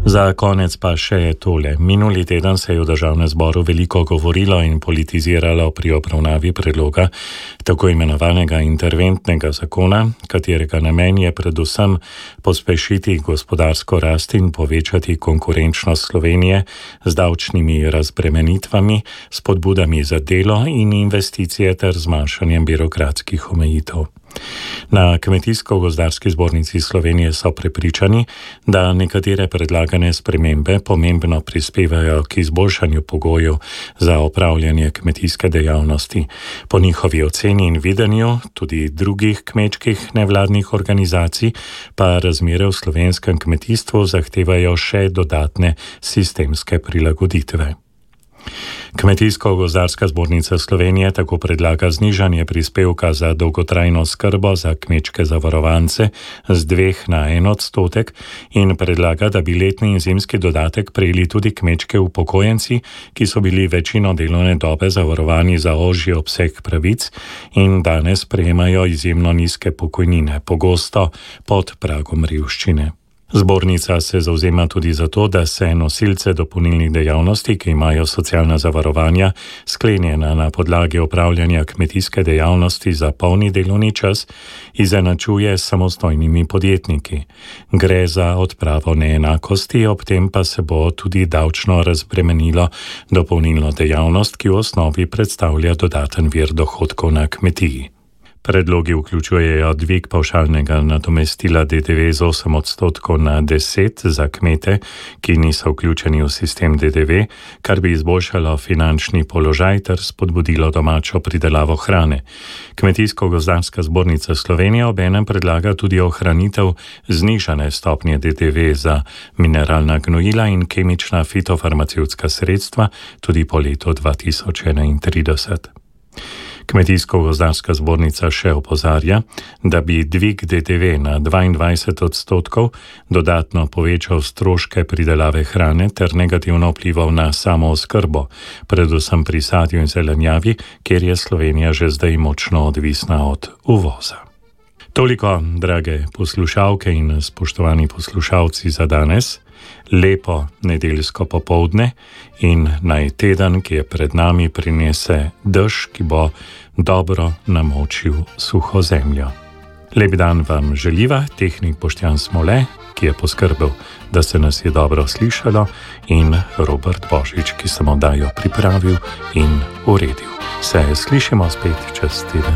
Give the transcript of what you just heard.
Za konec pa še tole. Minuli teden se je v Državnem zboru veliko govorilo in politiziralo pri obravnavi predloga tako imenovanega interventnega zakona, katerega namen je predvsem pospešiti gospodarsko rast in povečati konkurenčnost Slovenije z davčnimi razbremenitvami, spodbudami za delo in investicije ter zmanjšanjem birokratskih omejitev. Na Kmetijsko-gozdarski zbornici Slovenije so prepričani, da nekatere predlagane spremembe pomembno prispevajo k izboljšanju pogojev za opravljanje kmetijske dejavnosti. Po njihovi oceni in videnju tudi drugih kmečkih nevladnih organizacij pa razmere v slovenskem kmetijstvu zahtevajo še dodatne sistemske prilagoditve. Kmetijsko-gozdarska zbornica Slovenije tako predlaga znižanje prispevka za dolgotrajno skrbo za kmečke zavarovance z 2 na 1 odstotek in predlaga, da bi letni in zimski dodatek prejeli tudi kmečke upokojenci, ki so bili večino delovne dobe zavarovani za ožji obseg pravic in danes prejemajo izjemno nizke pokojnine, pogosto pod pragom revščine. Zbornica se zavzema tudi za to, da se nosilce dopolnilnih dejavnosti, ki imajo socialna zavarovanja, sklenjena na podlagi opravljanja kmetijske dejavnosti za polni delovni čas, izenačuje s samostojnimi podjetniki. Gre za odpravo neenakosti, ob tem pa se bo tudi davčno razbremenilo dopolnilno dejavnost, ki v osnovi predstavlja dodaten vir dohodkov na kmetiji. Predlogi vključujejo dvig pavšalnega nadomestila DDV z 8 odstotkov na 10 za kmete, ki niso vključeni v sistem DDV, kar bi izboljšalo finančni položaj ter spodbudilo domačo pridelavo hrane. Kmetijsko-gozdarska zbornica Slovenije obenem predlaga tudi ohranitev znižane stopnje DDV za mineralna gnojila in kemična fitofarmacevtska sredstva tudi po letu 2031. Kmetijsko-gozdarska zbornica še opozarja, da bi dvig DDV na 22 odstotkov dodatno povečal stroške pridelave hrane ter negativno vplival na samooskrbo, predvsem pri sadju in zelenjavi, kjer je Slovenija že zdaj močno odvisna od uvoza. Toliko, drage poslušalke in spoštovani poslušalci, za danes. Lepo nedeljsko popoldne in naj teden, ki je pred nami, prinese dež, ki bo dobro namočil suho zemljo. Lep dan vam želiva, tehnik Boštjan Smole, ki je poskrbel, da se nas je dobro slišalo, in Robert Božič, ki sem oddajo pripravil in uredil. Se slišimo spet čez teden.